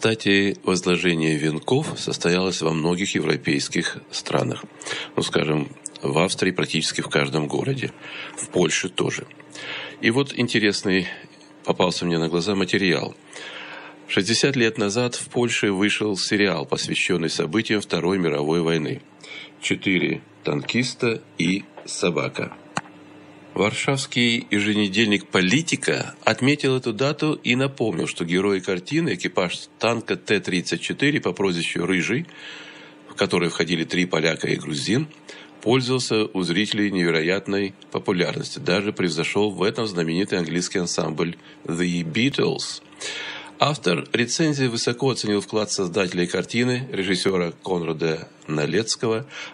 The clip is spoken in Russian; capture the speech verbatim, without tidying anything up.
Кстати, возложение венков состоялось во многих европейских странах. Ну, скажем, в Австрии практически в каждом городе. В Польше тоже. И вот интересный попался мне на глаза материал. шестьдесят лет назад в Польше вышел сериал, посвященный событиям Второй мировой войны. «Четыре танкиста и собака». Варшавский еженедельник «Политика» отметил эту дату и напомнил, что герои картины, экипаж танка Т тридцать четыре по прозвищу «Рыжий», в который входили три поляка и грузин, пользовался у зрителей невероятной популярностью. Даже превзошел в этом знаменитый английский ансамбль The Beatles. Автор рецензии высоко оценил вклад создателей картины, режиссера Конрада Налецкого,